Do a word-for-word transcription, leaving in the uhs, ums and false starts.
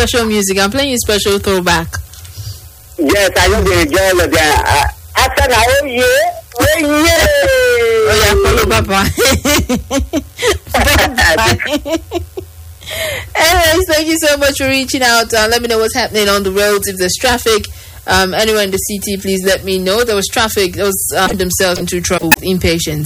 special music. I'm playing you special throwback. Yes, I know the enjoy the after now. Oh yeah, oh yeah. Oh yeah, follow Papa. Anyways, thank you so much for reaching out. Uh, let me know what's happening on the roads. If there's traffic, um, anywhere in the city, please let me know. There was traffic. There was uh, themselves into trouble with impatience.